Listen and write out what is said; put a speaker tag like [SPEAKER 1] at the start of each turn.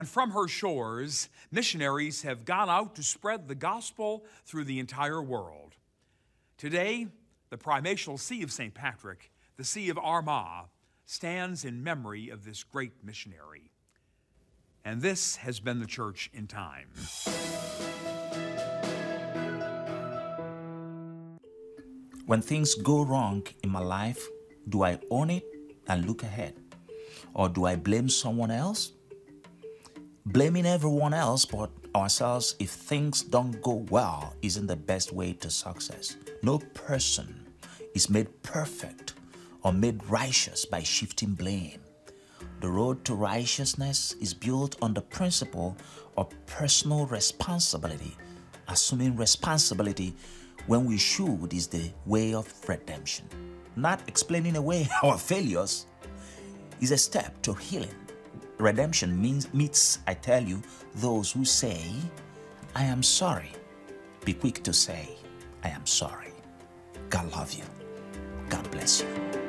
[SPEAKER 1] And from her shores, missionaries have gone out to spread the gospel through the entire world. Today, the primatial See of St. Patrick, the See of Armagh, stands in memory of this great missionary. And this has been the Church in Time.
[SPEAKER 2] When things go wrong in my life, do I own it and look ahead? Or do I blame someone else? Blaming everyone else but ourselves if things don't go well isn't the best way to success. No person is made perfect or made righteous by shifting blame. The road to righteousness is built on the principle of personal responsibility. Assuming responsibility when we should is the way of redemption. Not explaining away our failures is a step to healing. Redemption meets, I tell you, those who say, I am sorry. Be quick to say, I am sorry. God love you. God bless you.